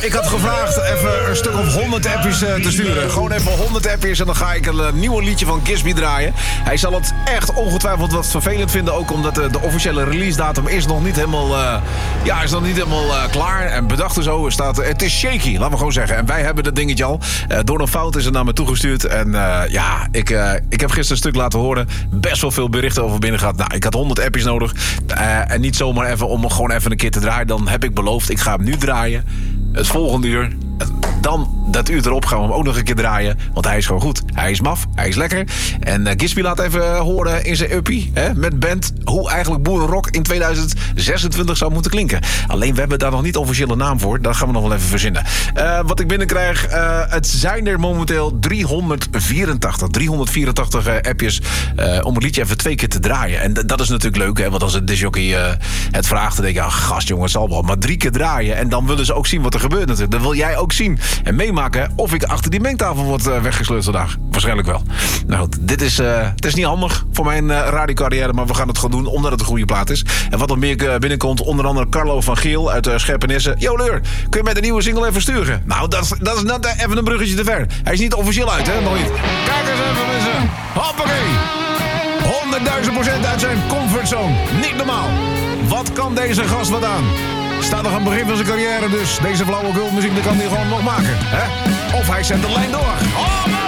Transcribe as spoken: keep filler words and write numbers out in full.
ik had gevraagd even een stuk of honderd appjes uh, te sturen. Gewoon even honderd appjes en dan ga ik een uh, nieuw liedje van Gisby draaien. Hij zal het echt ongetwijfeld wat vervelend vinden. Ook omdat uh, de officiële release datum is nog niet helemaal, uh, ja, is nog niet helemaal uh, klaar. En bedacht er zo staat, uh, het is shaky, laten we gewoon zeggen. En wij hebben dat dingetje al. Uh, door een fout is het naar me toegestuurd. En uh, ja, ik, uh, ik heb gisteren een stuk laten horen. Best wel veel berichten over binnen gehad. Nou, ik had honderd appjes nodig. Uh, en niet zomaar even om hem gewoon even een keer te draaien. Dan heb ik beloofd, ik ga hem nu draaien. Het volgende uur. Dan dat uur erop gaan we hem ook nog een keer draaien. Want hij is gewoon goed. Hij is maf. Hij is lekker. En uh, Gisby laat even horen in zijn uppie. Hè, met band. Hoe eigenlijk boerenrock in tweeduizend zesentwintig zou moeten klinken. Alleen we hebben daar nog niet officiële naam voor. Dat gaan we nog wel even verzinnen. Uh, wat ik binnenkrijg. Uh, het zijn er momenteel driehonderdvierentachtig. driehonderdvierentachtig uh, appjes. Uh, om het liedje even twee keer te draaien. En d- dat is natuurlijk leuk. Hè, want als het disjockey uh, het vraagt. Dan denk je. Ah, gast jongen. Het zal wel. Maar drie keer draaien. En dan willen ze ook zien wat er gebeurt natuurlijk. Dan wil jij ook zien en meemaken of ik achter die mengtafel word uh, weggesleurd vandaag. Waarschijnlijk wel. Nou goed, dit is, uh, het is niet handig voor mijn uh, radiocarrière, maar we gaan het gewoon doen omdat het een goede plaat is. En wat er meer uh, binnenkomt, onder andere Carlo van Geel uit uh, Scherpenisse. Yo Leur, kun je met de nieuwe single even sturen? Nou, dat is, dat is net uh, even een bruggetje te ver. Hij is niet officieel uit, hè? Nog niet. Kijk eens even mensen. Hoppakee. honderdduizend procent uit zijn comfortzone. Niet normaal. Wat kan deze gast wat aan? Staat nog aan het begin van zijn carrière, dus deze flauwekul muziek kan hij gewoon nog maken. Hè? Of hij zet de lijn door. Oh,